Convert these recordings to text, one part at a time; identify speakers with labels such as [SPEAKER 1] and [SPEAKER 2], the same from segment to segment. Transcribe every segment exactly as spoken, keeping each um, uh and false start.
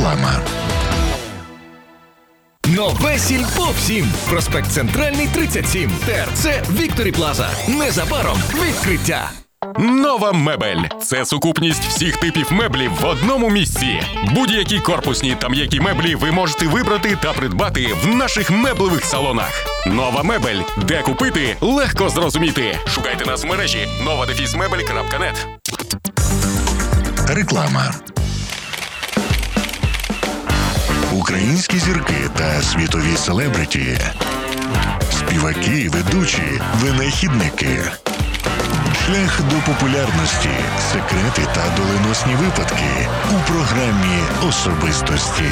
[SPEAKER 1] Реклама.
[SPEAKER 2] Нове Сільпо всім. Проспект Центральний, тридцять сім. ТРЦ Вікторі Плаза. Незабаром відкриття.
[SPEAKER 3] Нова мебель – це сукупність всіх типів меблів в одному місці. Будь-які корпусні та м'які меблі ви можете вибрати та придбати в наших меблевих салонах. Нова мебель. Де купити? Легко зрозуміти. Шукайте нас в мережі нова дефіс мебель крапка нет.
[SPEAKER 1] Реклама. Українські зірки та світові селебриті. Співаки, ведучі, винахідники. Шлях до популярності, секрети та доленосні випадки у програмі «Особистості».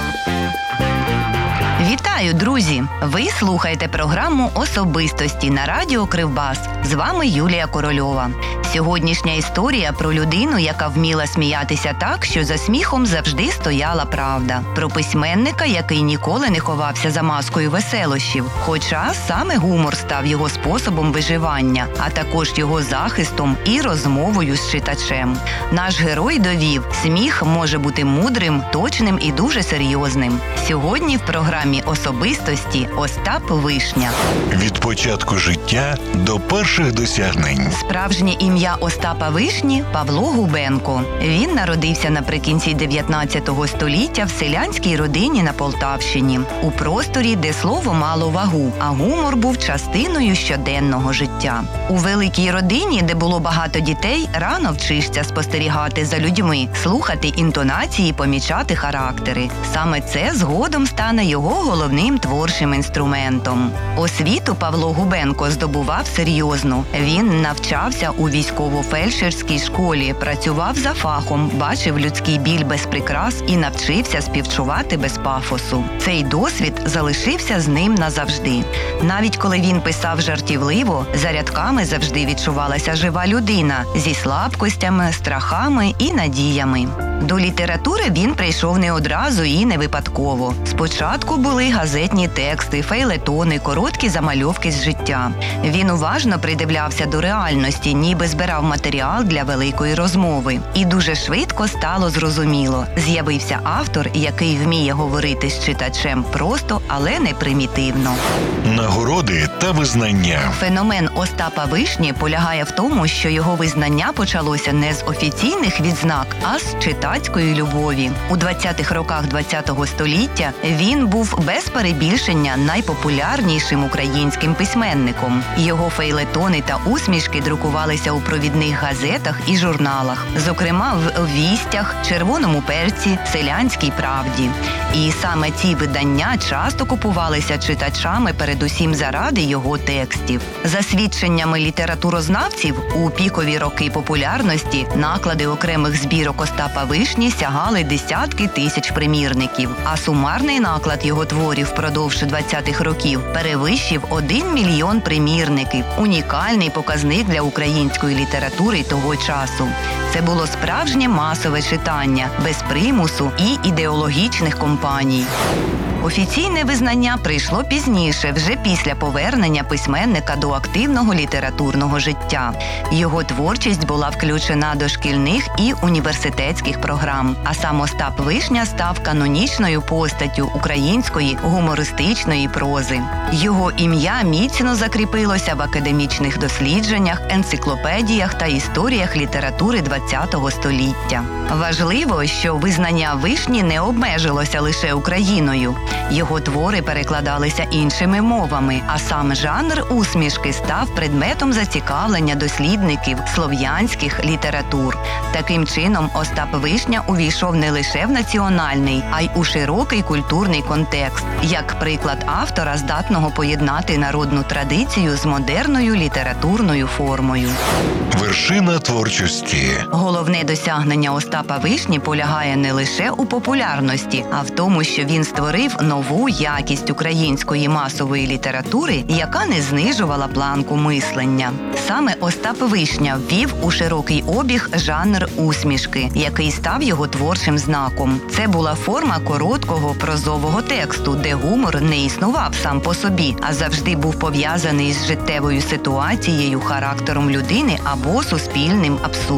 [SPEAKER 4] Вітаю, друзі! Ви слухаєте програму «Особистості» на радіо Кривбас. З вами Юлія Корольова. Сьогоднішня історія про людину, яка вміла сміятися так, що за сміхом завжди стояла правда. Про письменника, який ніколи не ховався за маскою веселощів, хоча саме гумор став його способом виживання, а також його захистом і розмовою з читачем. Наш герой довів, сміх може бути мудрим, точним і дуже серйозним. Сьогодні в програмі «Особистості» Остап Вишня.
[SPEAKER 1] Від початку життя до перших досягнень.
[SPEAKER 4] Справжнє ім'я Остапа Вишні – Павло Губенко. Він народився наприкінці дев'ятнадцятого століття в селянській родині на Полтавщині. У просторі, де слово мало вагу, а гумор був частиною щоденного життя. У великій родині, де було багато дітей, рано вчишся спостерігати за людьми, слухати інтонації, помічати характери. Саме це згодом стане його головним творчим інструментом. Освіту Павло Губенко здобував серйозно. Він навчався у військово-фельдшерській школі, працював за фахом, бачив людський біль без прикрас і навчився співчувати без пафосу. Цей досвід залишився з ним назавжди. Навіть коли він писав жартівливо, за рядками завжди відчувалася жива людина зі слабкостями, страхами і надіями. До літератури він прийшов не одразу і не випадково. Спочатку були газетні тексти, фейлетони, короткі замальовки з життя. Він уважно придивлявся до реальності, ніби збирав матеріал для великої розмови. І дуже швидко стало зрозуміло. З'явився автор, який вміє говорити з читачем просто, але не примітивно.
[SPEAKER 1] Нагороди та визнання.
[SPEAKER 4] Феномен Остапа Вишні полягає в тому, що його визнання почалося не з офіційних відзнак, а з читацької любові. У двадцятих роках ХХ століття він був без перебільшення найпопулярнішим українським письменником. Його фейлетони та усмішки друкувалися у провідних газетах і журналах, зокрема в «Вістях», «Червоному перці», «Селянській правді». І саме ці видання часто купувалися читачами передусім заради його текстів. За свідченнями літературознавців, у пікові роки популярності наклади окремих збірок Остапа Вишні сягали десятки тисяч примірників, а сумарний наклад його творів впродовж двадцятих років перевищив один мільйон примірників. Унікальний показник для української літератури того часу. Це було справжнє масове читання, без примусу і ідеологічних компаній. Офіційне визнання прийшло пізніше, вже після повернення письменника до активного літературного життя. Його творчість була включена до шкільних і університетських програм, а сам Остап Вишня став канонічною постаттю української гумористичної прози. Його ім'я міцно закріпилося в академічних дослідженнях, енциклопедіях та історіях літератури ХХ століття. Важливо, що визнання Вишні не обмежилося лише Україною. Його твори перекладалися іншими мовами, а сам жанр усмішки став предметом зацікавлення дослідників слов'янських літератур. Таким чином, Остап Вишня увійшов не лише в національний, а й у широкий культурний контекст, як приклад автора, здатного поєднати народну традицію з модерною літературною формою.
[SPEAKER 1] Вершина творчості.
[SPEAKER 4] Головне досягнення Остапа Вишні полягає не лише у популярності, а в тому, що він створив нову якість української масової літератури, яка не знижувала планку мислення. Саме Остап Вишня ввів у широкий обіг жанр усмішки, який став його творчим знаком. Це була форма короткого прозового тексту, де гумор не існував сам по собі, а завжди був пов'язаний з життєвою ситуацією, характером людини або суспільним абсурдом.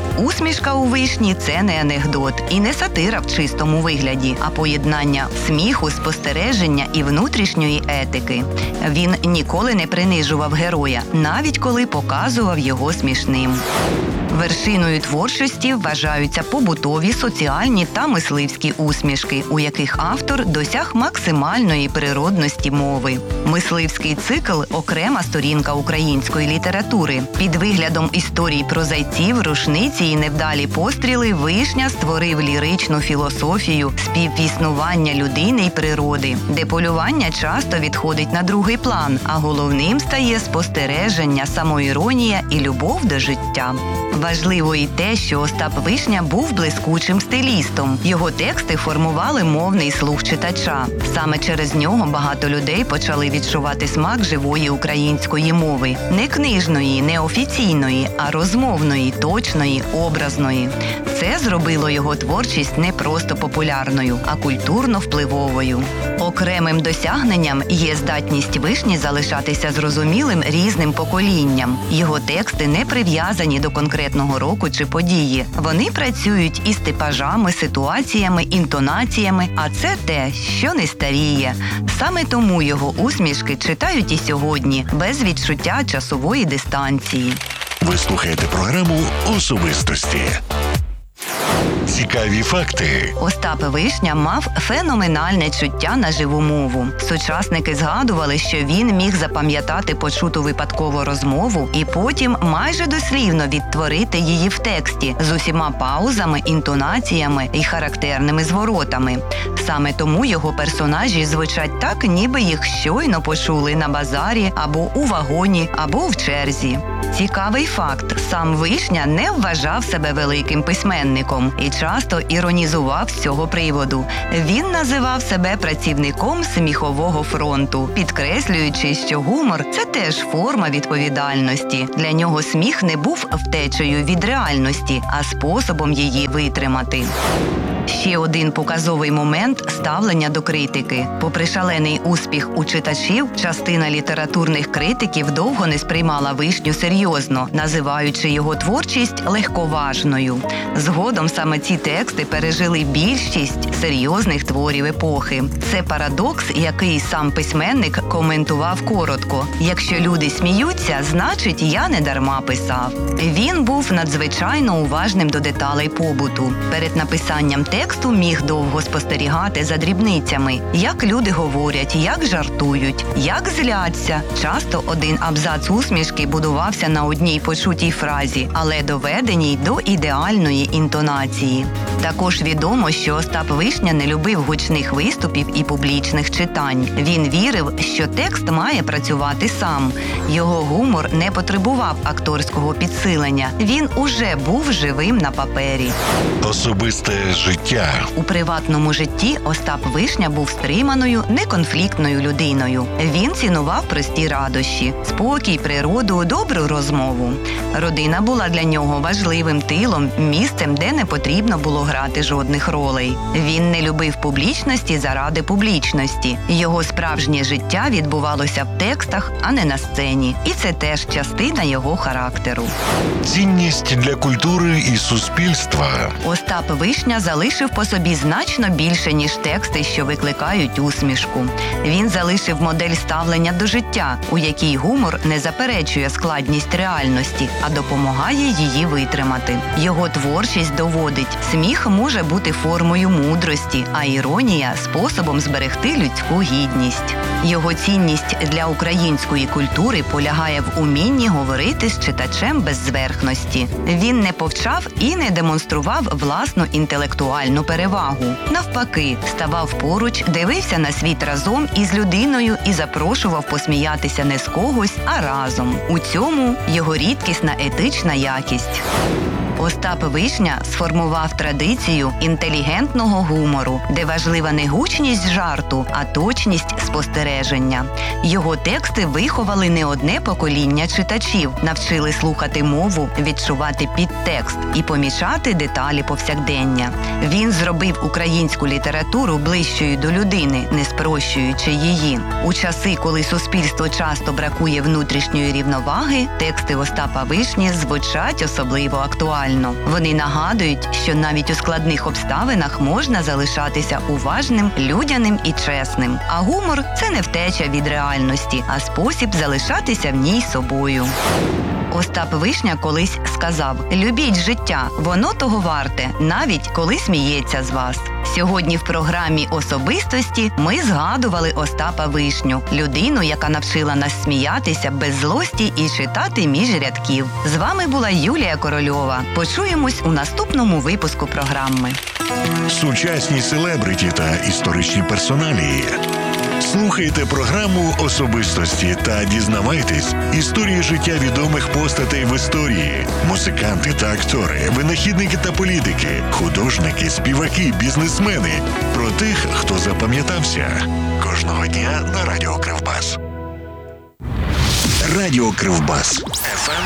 [SPEAKER 4] Усмішка у Вишні – це не анекдот і не сатира в чистому вигляді, а поєднання сміху, спостереження і внутрішньої етики. Він ніколи не принижував героя, навіть коли показував його смішним. Вершиною творчості вважаються побутові, соціальні та мисливські усмішки, у яких автор досяг максимальної природності мови. Мисливський цикл – окрема сторінка української літератури. Під виглядом історій про зайців, рушниці і невдалі постріли Вишня створив ліричну філософію співіснування людини й природи, де полювання часто відходить на другий план, а головним стає спостереження, самоіронія і любов до життя. Важливо і те, що Остап Вишня був блискучим стилістом. Його тексти формували мовний слух читача. Саме через нього багато людей почали відчувати смак живої української мови. Не книжної, не офіційної, а розмовної, точної, образної. Це зробило його творчість не просто популярною, а культурно-впливовою. Окремим досягненням є здатність Вишні залишатися зрозумілим різним поколінням. Його тексти не прив'язані до конкретного року чи події. Вони працюють із типажами, ситуаціями, інтонаціями, а це те, що не старіє. Саме тому його усмішки читають і сьогодні, без відчуття часової дистанції.
[SPEAKER 1] Ви слухаєте програму «Особистості». Цікаві факти.
[SPEAKER 4] Остап Вишня мав феноменальне чуття на живу мову. Сучасники згадували, що він міг запам'ятати почуту випадково розмову і потім майже дослівно відтворити її в тексті з усіма паузами, інтонаціями і характерними зворотами. Саме тому його персонажі звучать так, ніби їх щойно почули на базарі або у вагоні, або в черзі. Цікавий факт – сам Вишня не вважав себе великим письменником і часто іронізував з цього приводу. Він називав себе працівником сміхового фронту, підкреслюючи, що гумор – це теж форма відповідальності. Для нього сміх не був втечею від реальності, а способом її витримати. Ще один показовий момент – ставлення до критики. Попри шалений успіх у читачів, частина літературних критиків довго не сприймала Вишню серйозно, називаючи його творчість легковажною. Згодом саме ці тексти пережили більшість серйозних творів епохи. Це парадокс, який сам письменник коментував коротко. «Якщо люди сміються, значить я не дарма писав». Він був надзвичайно уважним до деталей побуту. Перед написанням тексту міг довго спостерігати за дрібницями, як люди говорять, як жартують, як зляться. Часто один абзац усмішки будувався на одній почутій фразі, але доведеній до ідеальної інтонації. Також відомо, що Остап Вишня не любив гучних виступів і публічних читань. Він вірив, що текст має працювати сам. Його гумор не потребував акторського підсилення. Він уже був живим на папері.
[SPEAKER 1] Особисте життя.
[SPEAKER 4] У приватному житті Остап Вишня був стриманою, неконфліктною людиною. Він цінував прості радощі, спокій, природу, добру розмову. Родина була для нього важливим тилом, місцем, де не потрібно було грати жодних ролей. Він не любив публічності заради публічності. Його справжнє життя відбувалося в текстах, а не на сцені. І це теж частина його характеру.
[SPEAKER 1] Цінність для культури і суспільства.
[SPEAKER 4] Остап Вишня залишив по собі значно більше, ніж тексти, що викликають усмішку. Він залишив модель ставлення до життя, у якій гумор не заперечує складність реальності, а допомагає її витримати. Його творчість доводить, сміх може бути формою мудрості, а іронія – способом зберегти людську гідність. Його цінність для української культури полягає в умінні говорити з читачем без зверхності. Він не повчав і не демонстрував власну інтелектуальну перевагу. Навпаки, ставав поруч, дивився на світ разом із людиною і запрошував посміятися не з когось, а разом. У цьому його рідкісна етична якість. Остап Вишня сформував традицію інтелігентного гумору, де важлива не гучність жарту, а точність спостереження. Його тексти виховали не одне покоління читачів, навчили слухати мову, відчувати підтекст і помічати деталі повсякдення. Він зробив українську літературу ближчою до людини, не спрощуючи її. У часи, коли суспільство часто бракує внутрішньої рівноваги, тексти Остапа Вишні звучать особливо актуально. реально. Вони нагадують, що навіть у складних обставинах можна залишатися уважним, людяним і чесним. А гумор – це не втеча від реальності, а спосіб залишатися в ній собою. Остап Вишня колись сказав: «Любіть життя, воно того варте, навіть коли сміється з вас». Сьогодні в програмі «Особистості» ми згадували Остапа Вишню, людину, яка навчила нас сміятися без злості і читати між рядків. З вами була Юлія Корольова. Почуємось у наступному випуску програми.
[SPEAKER 1] Сучасні селебриті та історичні персоналії. Слухайте програму «Особистості» та дізнавайтесь історії життя відомих постатей в історії. Музиканти та актори, винахідники та політики, художники, співаки, бізнесмени. Про тих, хто запам'ятався. Кожного дня на Радіо Кривбас. Радіо Кривбас. еф ем